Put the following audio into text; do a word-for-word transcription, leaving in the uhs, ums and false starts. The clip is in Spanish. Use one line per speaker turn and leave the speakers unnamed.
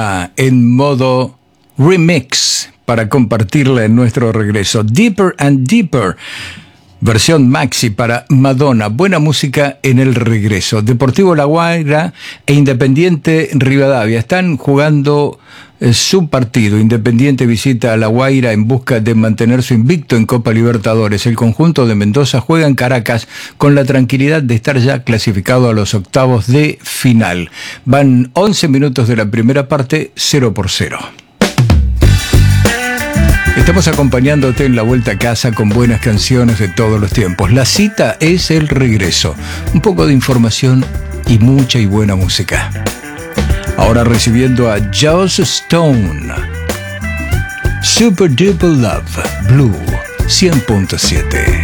En modo remix para compartirla en nuestro regreso. Deeper and Deeper, versión maxi para Madonna. Buena música en el regreso. Deportivo La Guaira e Independiente Rivadavia están jugando eh, su partido. Independiente visita a La Guaira en busca de mantener su invicto en Copa Libertadores. El conjunto de Mendoza juega en Caracas con la tranquilidad de estar ya clasificado a los octavos de final. Van once minutos de la primera parte, cero por cero. Estamos acompañándote en la vuelta a casa con buenas canciones de todos los tiempos. La cita es el regreso. Un poco de información y mucha y buena música. Ahora recibiendo a Joss Stone. Super Duper Love, Blue cien punto siete.